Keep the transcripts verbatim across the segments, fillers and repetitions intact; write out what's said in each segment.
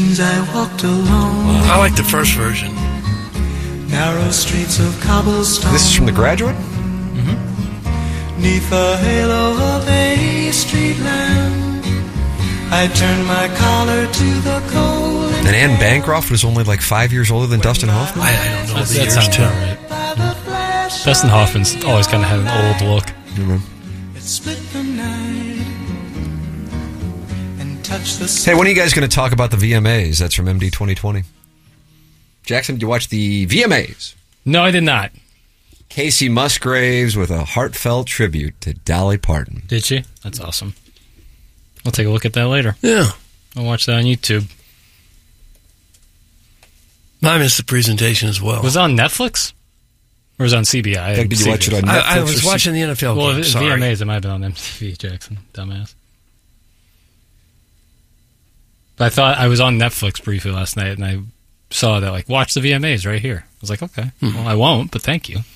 scenes I walked alone. I like the first version. Narrow streets of cobblestone. This is from The Graduate? Mm-hmm. Neath the halo of a street lamp, I turned my collar to the cold. And Anne Bancroft was only like five years older than Dustin Hoffman? I, I don't know That's, the that years, sounds too. about right. Dustin Hoffman's always kind of had an old look. Mm-hmm. It split the night and touched the Hey, when are you guys going to talk about the V M As? That's from M D twenty twenty. Jackson, did you watch the V M As? No, I did not. Casey Musgraves with a heartfelt tribute to Dolly Parton. Did she? That's awesome. I'll take a look at that later. Yeah. I'll watch that on YouTube. I missed the presentation as well. Was it on Netflix? Or was it on C B I? Doug, did you watch it on Netflix? I, I was watching the N F L well, game, if sorry. V M As, it might have been on M T V, Jackson. Dumbass. But I thought I was on Netflix briefly last night, and I saw that, like, watch the V M As right here. I was like, okay. Hmm. Well, I won't, but thank you.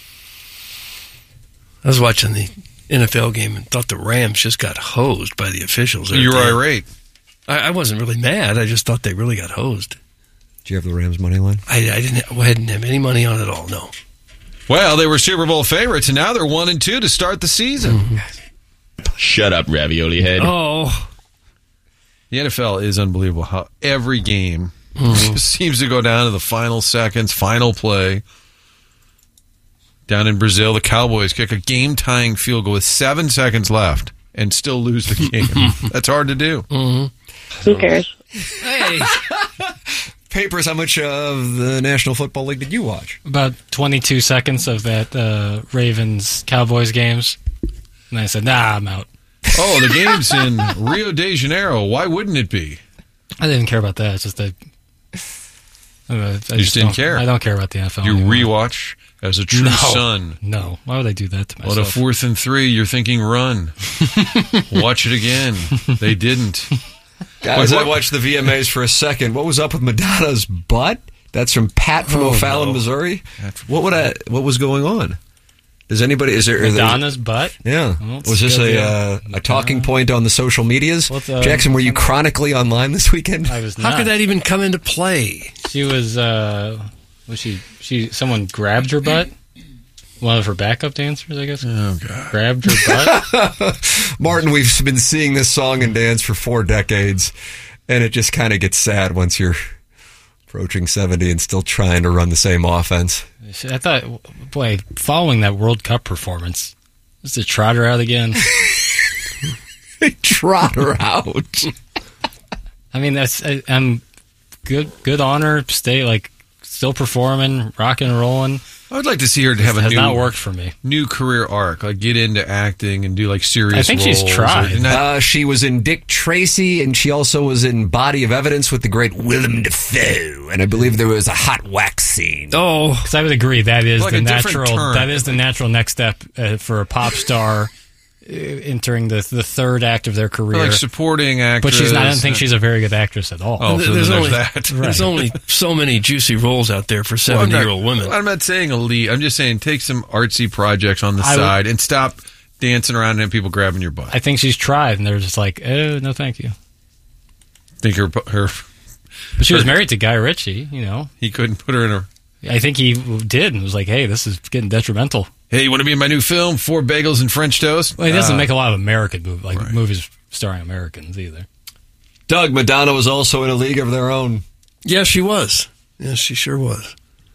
I was watching the N F L game and thought the Rams just got hosed by the officials. You were irate. I, I wasn't really mad. I just thought they really got hosed. Did you have the Rams money line? I, I didn't. I didn't have any money on it all. No. Well, they were Super Bowl favorites, and now they're one and two to start the season. Mm-hmm. Shut up, ravioli head. Oh, The N F L is unbelievable how every game mm-hmm. just seems to go down to the final seconds, final play. Down in Brazil, the Cowboys kick a game-tying field goal with seven seconds left and still lose the game. That's hard to do. Mm-hmm. Who cares? Hey. Papers, how much of the National Football League did you watch? About twenty-two seconds of that uh, Ravens-Cowboys games. And I said, nah, I'm out. Oh, the game's in Rio de Janeiro. Why wouldn't it be? I didn't care about that. It's just that... Uh, I You just didn't don't- care? I don't care about the N F L You anymore. rewatch as a true No. son. No. Why would I do that to myself? What a fourth and three, you're thinking run. Watch it again. They didn't. Guys, What- I watched the V M As for a second. What was up with Madonna's butt? That's from Pat from Oh, O'Fallon, no. Missouri. What would I? What was going on? Does anybody? Is there? Madonna's butt? Yeah. Well, it's Was this good, a yeah. uh, a talking point on the social medias? What's, uh, Jackson, were you chronically online this weekend? I was How not. could that even come into play? She was, uh, was she, she, someone grabbed her butt? One of her backup dancers, I guess? Oh, God. Grabbed her butt? Martin, we've been seeing this song and dance for four decades, and it just kind of gets sad once you're approaching seventy and still trying to run the same offense. I thought, boy, following that World Cup performance, just to trot her out again. Trot her out. I mean, that's, I, I'm good, good on her, stay, like, still performing, rocking and rolling. I would like to see her to have a has new, not worked for me. new career arc, like get into acting and do like serious I think she's roles. tried. Or not- Uh, she was in Dick Tracy, and she also was in Body of Evidence with the great Willem Dafoe. And I believe there was a hot wax scene. Oh, Because I would agree that is Like the a different natural turn. that is the natural next step uh, for a pop star uh, entering the the third act of their career. like supporting actress. But she's not. I don't think she's a very good actress at all. Oh, so there's then only there's that. there's only so many juicy roles out there for Well, I'm not- seventy-year-old women. I'm not saying a lead. I'm just saying take some artsy projects on the I would- side and stop dancing around and people grabbing your butt. I think she's tried, and they're just like, oh, no, thank you. think her her But she was her- married to Guy Ritchie. You know, he couldn't put her in a. I think he did, and was like, hey, this is getting detrimental. Hey, you want to be in my new film, Four Bagels and French Toast? Well, he doesn't Uh, make a lot of American movies, like right. movies starring Americans either. Doug, Madonna was also in a league of their own. Yes, she was. Yes, she sure was.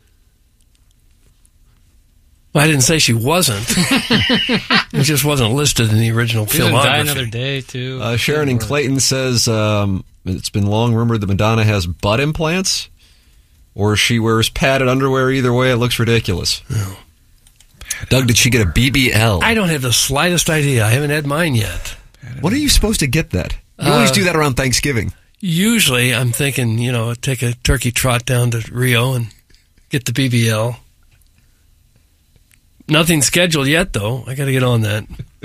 Well, I didn't say she wasn't. It just wasn't listed in the original She's gonna die filmography. another day too. Uh, Sharon and Clayton says um, it's been long rumored that Madonna has butt implants, or she wears padded underwear. Either way, it looks ridiculous. Oh. Doug, did she get a B B L? I don't have the slightest idea. I haven't had mine yet. When are you supposed to get that? You always Uh, do that around Thanksgiving. Usually, I'm thinking, you know, take a turkey trot down to Rio and get the B B L. Nothing scheduled yet, though. I got to get on that.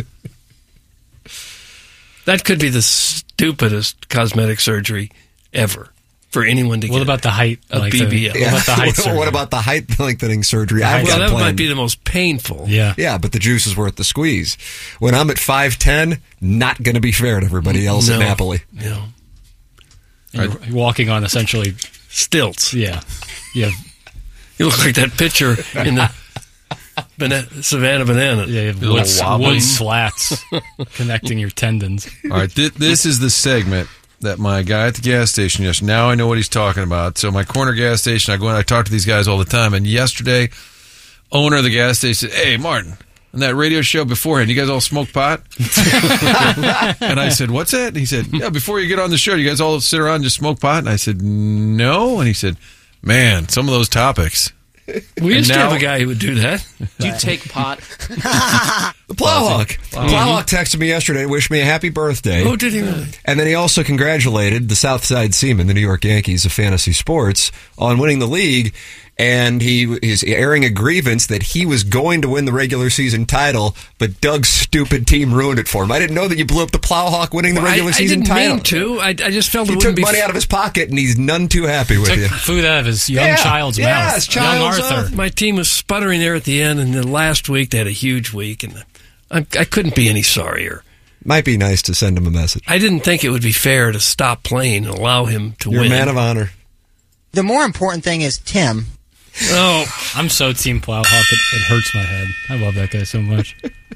That could be the stupidest cosmetic surgery ever for anyone to get. What about the height? A like B B L. The, what about the height? what, surgery? what about the height lengthening surgery? The I've height- got Well, that planned. might be the most painful. Yeah. Yeah, but the juice is worth the squeeze. When I'm at five ten, not going to be fair to everybody else No. at Napoli. No. You're walking on essentially Stilts. yeah. You have You look like that picture in the bana- Savannah Banana. yeah, you have Little wood, wobbling. wood slats connecting your tendons. All right, th- this is the segment that my guy at the gas station yesterday, now I know what he's talking about. So my corner gas station, I go in, I talk to these guys all the time. And yesterday, owner of the gas station said, hey, Martin, on that radio show beforehand, you guys all smoke pot? And I said, what's that? And he said, yeah, before you get on the show, you guys all sit around and just smoke pot? And I said, no. And he said, man, some of those topics. We used And to now- have a guy who would do that. Do you take pot? The Plowhawk. Plowhawk texted me yesterday to wish me a happy birthday. Oh, did he really? And then he also congratulated the Southside Seamen, the New York Yankees of fantasy sports, on winning the league. And he is airing a grievance that he was going to win the regular season title, but Doug's stupid team ruined it for him. I didn't know that you blew up the Plowhawk winning the Well, regular I, season I didn't title. mean to. I, I just felt He it took wouldn't be money out of his pocket, and he's none too happy with Took you. food out of his young Yeah, child's yeah, mouth. his child's young Arthur. My team was sputtering there at the end, and then last week they had a huge week, and I, I couldn't be any sorrier. Might be nice to send him a message. I didn't think it would be fair to stop playing and allow him to You're win. a man of honor. The more important thing is Tim. Oh, I'm so Team Plowhawk, it, it hurts my head. I love that guy so much.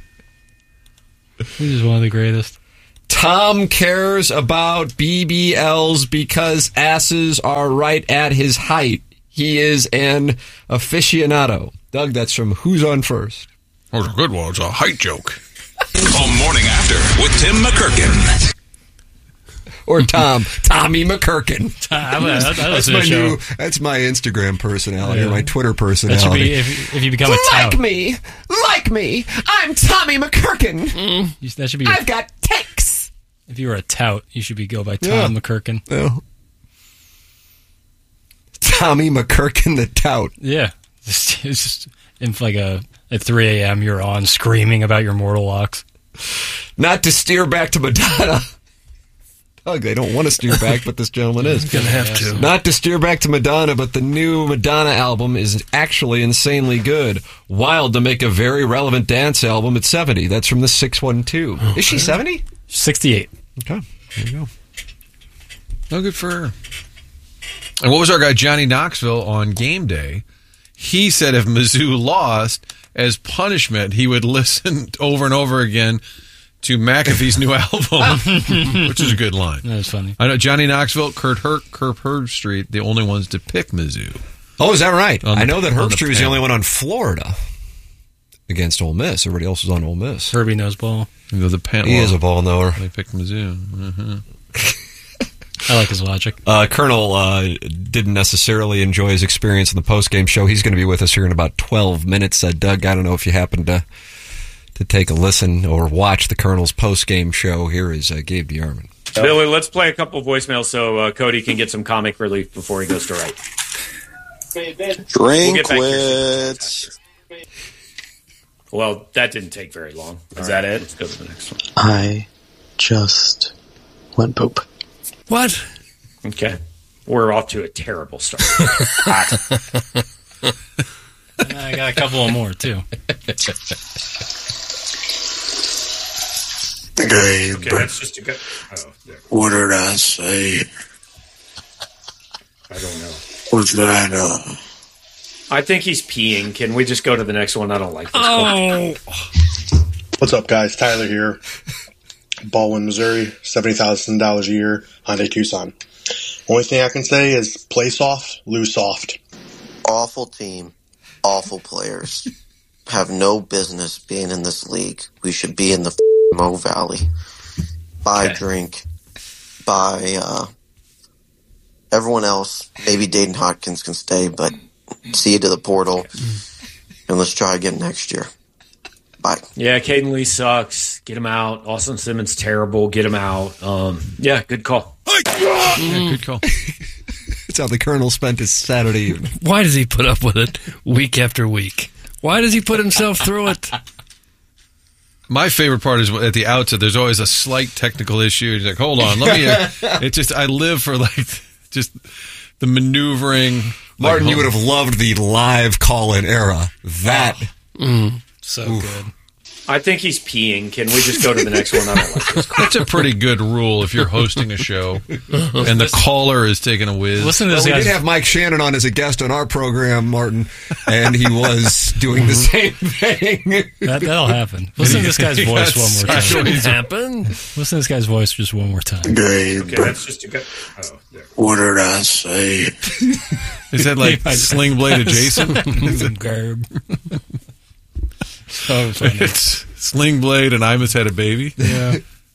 He's just one of the greatest. Tom cares about B B Ls because asses are right at his height. He is an aficionado. Doug, that's from Who's On First? That was a good one. It's a height joke. The Morning After with Tim McKirkin. Or Tom, Tommy McKirkin. I, I, I That's listen my to the show. new. That's my Instagram personality, Yeah. or my Twitter That personality. should be if, if you become a tout. me, like me. I'm Tommy McKirkin. You- That should be got takes. if you were a tout, you should be go by Tom Yeah. McKirkin. Oh. Tommy McKirkin, the tout. Yeah, it's just in like a at three a.m. you're on screaming about your mortal locks. Not to steer back to Madonna. Doug, they don't want to steer back, but this gentleman is. gonna have to. Not to steer back to Madonna, but the new Madonna album is actually insanely good. Wild to make a very relevant dance album at seventy. That's from the six one two. Is she seventy? sixty-eight. Okay, there you go. No good for her. And what was our guy Johnny Knoxville on game day? He said if Mizzou lost, as punishment, he would listen over and over again to McAfee's new album, which is a good line. That was funny. I know Johnny Knoxville, Kurt Hurt, Kurt Herbstreit, the only ones to pick Mizzou. Oh, is that right? On the- I know that on the Herbstreit was the panel. only one on Florida against Ole Miss. Everybody else was on Ole Miss. Herbie knows ball. You know, the panel. He is a ball knower. They picked Mizzou. Mm-hmm. I like his logic. Uh, Colonel uh, didn't necessarily enjoy his experience in the post-game show. He's going to be with us here in about twelve minutes. Uh, Doug, I don't know if you happen to to take a listen or watch the Colonel's post-game show. Here is uh, Gabe DeArmond. Billy, let's play a couple voicemails so uh, Cody can get some comic relief before he goes to write. We'll get back to your Drinkwitz. Well, that didn't take very long. Is that it? Let's go to the next one. I just went poop. What? Okay. We're off to a terrible start. I got a couple of more too. Gabe, Okay, that's just a good. Oh, there. what did I say? I don't know. Was that, uh... I think he's peeing. Can we just go to the next one? I don't like this one. Oh, What's up, guys? Tyler here. Baldwin, Missouri, seventy thousand dollars a year, Hyundai Tucson. Only thing I can say is play soft, lose soft. Awful team, awful players. Have no business being in this league. We should be in the Mo Valley. Buy Okay. drink. Buy, uh, everyone else. Maybe Dayton Hopkins can stay, but see you to the portal. And let's try again next year. Bye. Yeah, Caden Lee sucks. Get him out. Austin Simmons terrible. Get him out. Um, yeah, good call. Yeah, good call. That's how the Colonel spent his Saturday evening. why does he put up with it week after week? Why does he put himself through it? My favorite part is at the outset. There's always a slight technical issue. He's like, "Hold on, let me." Uh, it just I live for like just the maneuvering. Martin, like, you would have loved the live call-in era. That So good. I think he's peeing. Can we just go to the next one? I don't like this. That's a pretty good rule if you're hosting a show and the caller is taking a whiz. Listen to Well, this we guy's did have Mike Shannon on as a guest on our program, Martin, and he was doing the same thing. that, that'll happen. Listen to this guy's voice one more That time. shouldn't happen. Listen to this guy's voice just one more time. Gabe, Okay, that's just a good. Oh, there. what did I say? Is that like Sling Blade adjacent? Garb. So funny. It's Sling Blade and Imus had a baby. Yeah.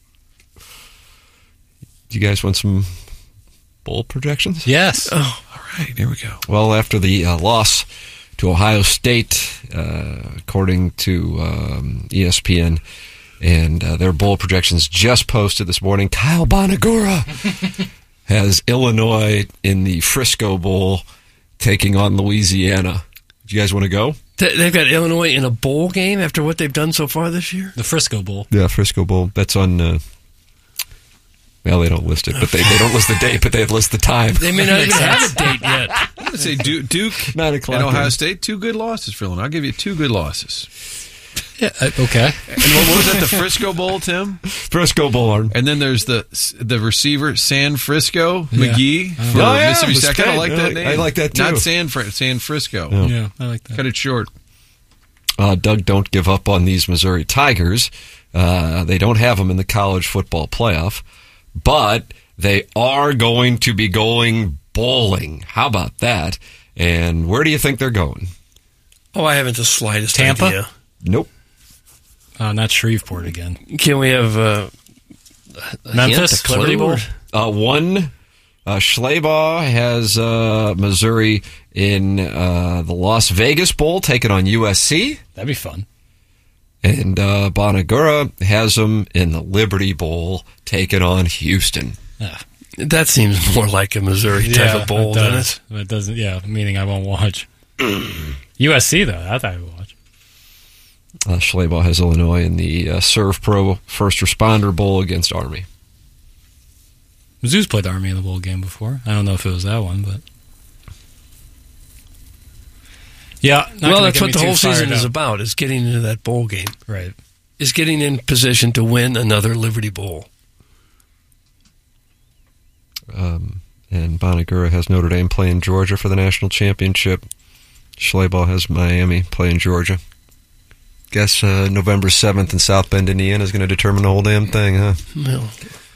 Do you guys want some bowl projections? Yes. Oh, all right. Here we go. Well, after the uh, loss to Ohio State, uh, according to um, E S P N, and uh, their bowl projections just posted this morning, Kyle Bonagura has Illinois in the Frisco Bowl taking on Louisiana. Do you guys want to go? They- They've got Illinois in a bowl game after what they've done so far this year? The Frisco Bowl. Yeah, Frisco Bowl. That's on... Uh, well, they don't list it, but they, they don't list the date, but they list the time. They may not even have a date yet. I'm going to say Duke, Duke Nine and o'clock. Ohio State, two good losses for Illinois. I'll give you two good losses. Yeah. uh, Okay. And what was that, the Frisco Bowl, Tim? Frisco Bowl. Martin. And then there's the the receiver, San Frisco, Yeah. McGee, for Oh, yeah, Mississippi it was State. I good. like I that like- name. I like that, too. Not San, Fr- San Frisco. Yeah. Yeah, I like that. Cut it short. Uh, Doug, don't give up on these Missouri Tigers. Uh, they don't have them in the college football playoff, but they are going to be going bowling. How about that? And where do you think they're going? Oh, I haven't the slightest Tampa? idea. Nope. Uh, not Shreveport again. Can we have uh, a Memphis, hint, a Liberty clue, Bowl? or- Uh, one, uh, Schleybaugh has uh, Missouri in uh, the Las Vegas Bowl, taking on U S C. That'd be fun. And uh, Bonagura has them in the Liberty Bowl, taking on Houston. Yeah. That seems more like a Missouri type Yeah, of bowl, it doesn't does. it? It doesn't. Yeah, meaning I won't watch. U S C though, I thought I would watch. Uh, Schleybaugh has Illinois in the uh, Serve Pro First Responder Bowl against Army. Mizzou's played Army in the bowl game before. I don't know if it was that one, but yeah. not Well, gonna that's get what me the too whole season fired is up. about, is getting into that bowl game. Right. Is getting in position to win another Liberty Bowl. Um, and Bonagura has Notre Dame playing Georgia for the national championship. Schleybaugh has Miami playing Georgia. Guess uh, November seventh in South Bend, Indiana is going to determine the whole damn thing, huh? No.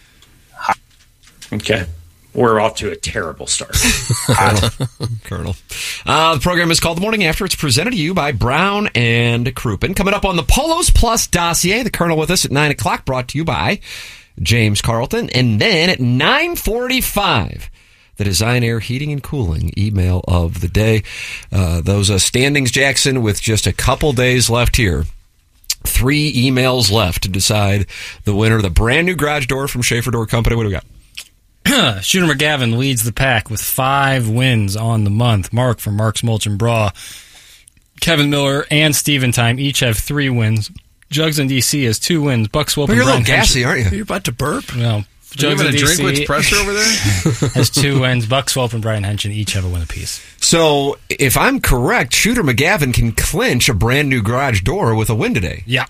Okay. We're off to a terrible start. Colonel. Colonel. Uh, the program is called The Morning After. It's presented to you by Brown and Crouppen. Coming up on the Polos Plus dossier, the Colonel with us at nine o'clock, brought to you by James Carlton. And then at nine forty-five, the Design Air Heating and Cooling email of the day. Uh, those uh, standings, Jackson, with just a couple days left here. Three emails left to decide the winner of the brand new garage door from Schaefer Door Company. What do we got? Shooter McGavin leads the pack with five wins on the month. Mark from Mark's Mulch and Bra, Kevin Miller, and Steven Time each have three wins. Jugs in D C has two wins. Buck Swope Well, and you're a little Brian gassy, Hench- aren't you? You're about to burp? No. Are you Jugs having in a drink with D C pressure over there? has two wins. Buck Swope and Brian Henson each have a win apiece. So, if I'm correct, Shooter McGavin can clinch a brand new garage door with a win today. Yeah.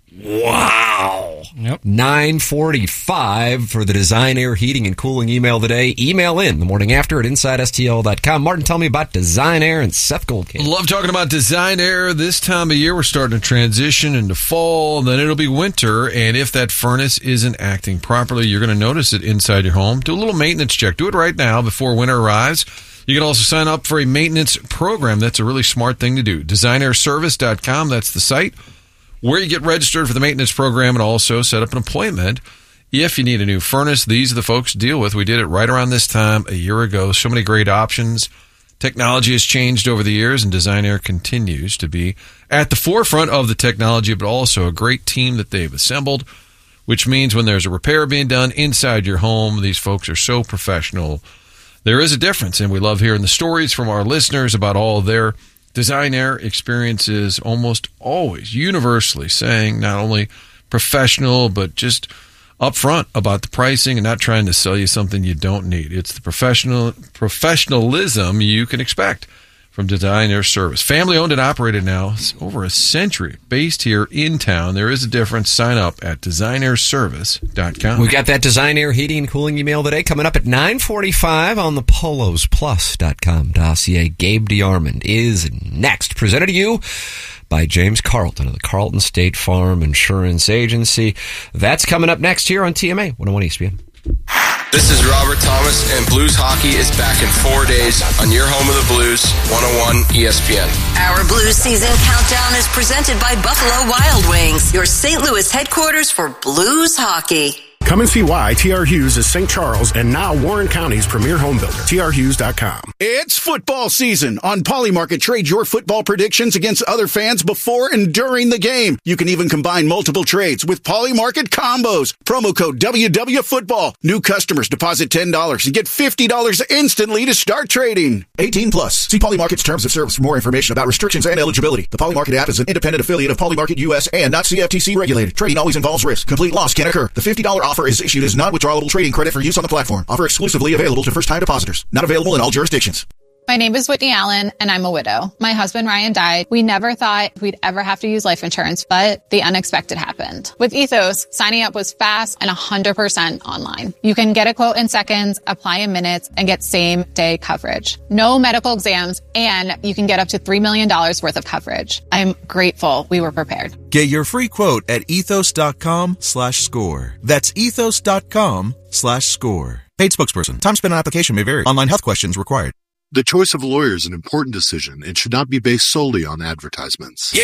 Wow. Yep. nine forty-five for the Design Air Heating and Cooling email today. Email in the morning after at inside S T L dot com. Martin, tell me about Design Air and Seth Goldkamp. Love talking about Design Air. This time of year, we're starting to transition into fall, then it'll be winter, and if that furnace isn't acting properly, you're going to notice it inside your home. Do a little maintenance check. Do it right now before winter arrives. You can also sign up for a maintenance program. That's a really smart thing to do. design air service dot com, that's the site where you get registered for the maintenance program and also set up an appointment if you need a new furnace. These are the folks to deal with. We did it right around this time a year ago. So many great options. Technology has changed over the years, and Design Air continues to be at the forefront of the technology, but also a great team that they've assembled, which means when there's a repair being done inside your home, these folks are so professional. There is a difference, and we love hearing the stories from our listeners about all of their Design Air experiences, almost always universally saying not only professional, but just upfront about the pricing and not trying to sell you something you don't need. It's the professional professionalism you can expect from Designer Service. Family owned and operated now. It's over a century. Based here in town. There is a difference. Sign up at designer service dot com. We've got that Design Air Heating and Cooling email today coming up at nine forty-five on the polos plus dot com dossier. Gabe DeArmond is next. Presented to you by James Carlton of the Carlton State Farm Insurance Agency. That's coming up next here on T M A one oh one E S P N. This is Robert Thomas, and Blues Hockey is back in four days on your home of the Blues, one oh one E S P N. Our Blues season countdown is presented by Buffalo Wild Wings, your Saint Louis headquarters for Blues Hockey. Come and see why T R Hughes is Saint Charles and now Warren County's premier home builder. T R Hughes dot com. It's football season. On Polymarket, trade your football predictions against other fans before and during the game. You can even combine multiple trades with Polymarket combos. Promo code W W Football. New customers deposit ten dollars and get fifty dollars instantly to start trading. eighteen plus. See Polymarket's terms of service for more information about restrictions and eligibility. The Polymarket app is an independent affiliate of Polymarket U S and not C F T C regulated. Trading always involves risk. Complete loss can occur. The fifty dollars offer is issued as non-withdrawable trading credit for use on the platform. Offer exclusively available to first-time depositors. Not available in all jurisdictions. My name is Whitney Allen, and I'm a widow. My husband, Ryan, died. We never thought we'd ever have to use life insurance, but the unexpected happened. With Ethos, signing up was fast and one hundred percent online. You can get a quote in seconds, apply in minutes, and get same-day coverage. No medical exams, and you can get up to three million dollars worth of coverage. I'm grateful we were prepared. Get your free quote at ethos.com slash score. That's ethos.com slash score. Paid spokesperson. Time spent on application may vary. Online health questions required. The choice of a lawyer is an important decision and should not be based solely on advertisements.